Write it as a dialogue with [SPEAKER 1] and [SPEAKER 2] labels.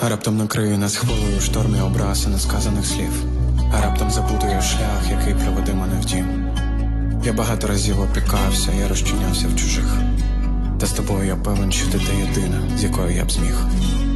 [SPEAKER 1] А раптом накриє нас хвилею штормі образ і несказаних слів. А раптом забудує шлях, який приведе мене в дім. Я багато разів опікався, я розчинявся в чужих. Та з тобою я певен, що ти та єдина, з якою я б зміг.